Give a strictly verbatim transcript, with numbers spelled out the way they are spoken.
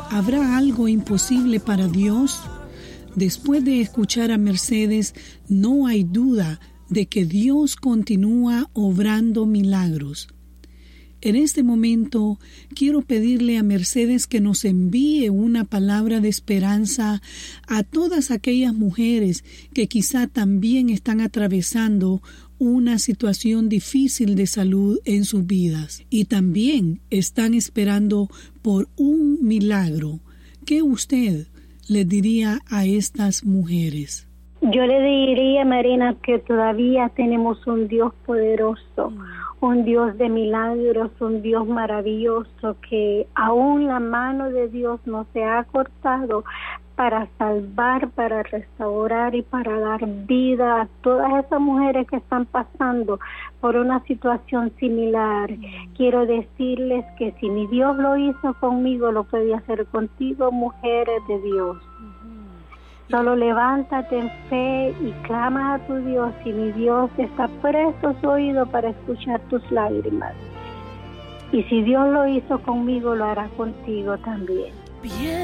¿Habrá algo imposible para Dios? Después de escuchar a Mercedes, no hay duda de que Dios continúa obrando milagros. En este momento, quiero pedirle a Mercedes que nos envíe una palabra de esperanza a todas aquellas mujeres que quizá también están atravesando una situación difícil de salud en sus vidas y también están esperando por un milagro. ¿Qué usted le diría a estas mujeres? Yo le diría, Marina, que todavía tenemos un Dios poderoso, un Dios de milagros, un Dios maravilloso, que aún la mano de Dios no se ha cortado para salvar, para restaurar y para dar vida a todas esas mujeres que están pasando por una situación similar. Mm. Quiero decirles que si mi Dios lo hizo conmigo, lo puede hacer contigo, mujeres de Dios. Mm-hmm. Solo levántate en fe y clama a tu Dios, y mi Dios está presto su oído para escuchar tus lágrimas. Y si Dios lo hizo conmigo, lo hará contigo también. Bien.